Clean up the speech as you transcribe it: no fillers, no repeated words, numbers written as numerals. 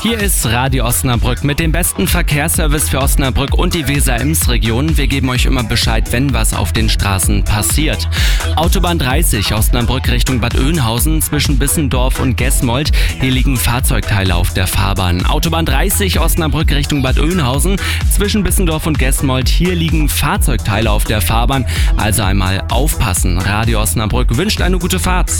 Hier ist Radio Osnabrück mit dem besten Verkehrsservice für Osnabrück und die Weser-Ems-Region. Wir geben euch immer Bescheid, wenn was auf den Straßen passiert. Autobahn 30 Osnabrück Richtung Bad Oeynhausen zwischen Bissendorf und Gesmold. Hier liegen Fahrzeugteile auf der Fahrbahn. Autobahn 30 Osnabrück Richtung Bad Oeynhausen zwischen Bissendorf und Gesmold. Hier liegen Fahrzeugteile auf der Fahrbahn. Also einmal aufpassen. Radio Osnabrück wünscht eine gute Fahrt.